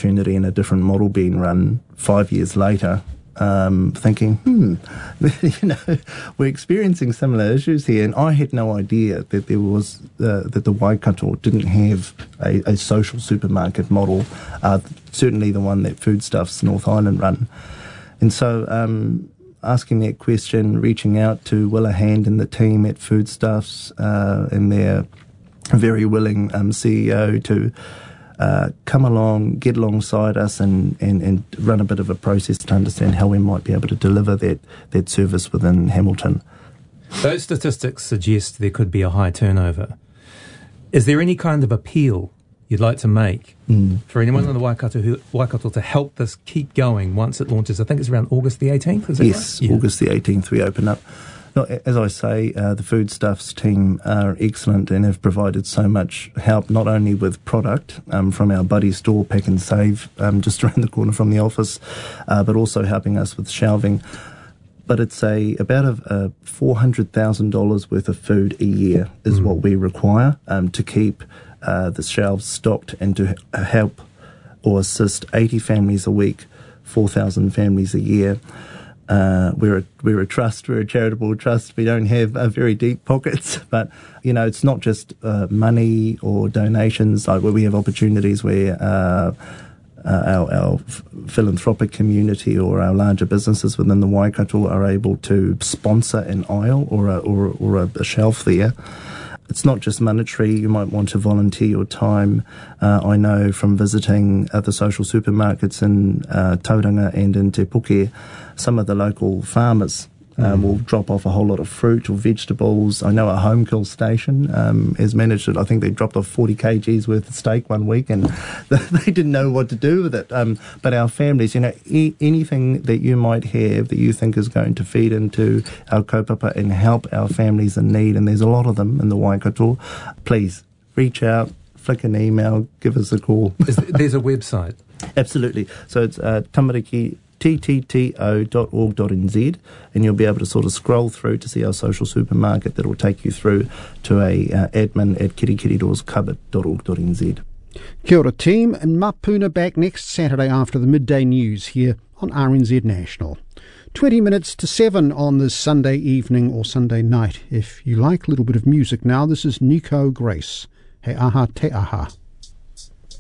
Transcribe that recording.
opportunity and a different model being run 5 years later, thinking, we're experiencing similar issues here, and I had no idea that there was that the Waikato didn't have a social supermarket model, certainly the one that Foodstuffs North Island run. And so asking that question, reaching out to Willa Hand and the team at Foodstuffs and their very willing CEO to come along, get alongside us and run a bit of a process to understand how we might be able to deliver that service within Hamilton. Those statistics suggest there could be a high turnover. Is there any kind of appeal you'd like to make for anyone in the Waikato to help this keep going once it launches? I think it's around August the 18th, is it yes, right? Yeah. August the 18th we open up. As I say, the Foodstuffs team are excellent and have provided so much help, not only with product from our buddy store, Pack and Save, just around the corner from the office, but also helping us with shelving. But it's about a $400,000 worth of food a year is what we require to keep the shelves stocked and to help or assist 80 families a week, 4,000 families a year. We're a trust, we're a charitable trust. We don't have very deep pockets, but it's not just money or donations. Like where we have opportunities where our philanthropic community or our larger businesses within the Waikato are able to sponsor an aisle or a shelf there. It's not just monetary. You might want to volunteer your time. I know from visiting other social supermarkets in Tauranga and in Te Puke, some of the local farmers will drop off a whole lot of fruit or vegetables. I know a Homekill station has managed it. I think they dropped off 40 kgs worth of steak one week and they didn't know what to do with it. But our families, anything that you might have that you think is going to feed into our kaupapa and help our families in need, and there's a lot of them in the Waikato, please reach out, flick an email, give us a call. There's a website? Absolutely. So it's tamariki ttto.org.nz, and you'll be able to sort of scroll through to see our social supermarket that will take you through to a admin at kirikiridorscupboard.org.nz. Kia ora team, and Mapuna back next Saturday after the midday news here on RNZ National. 20 minutes to 7 on this Sunday evening or Sunday night. If you like a little bit of music now, this is Nico Grace. He aha te aha.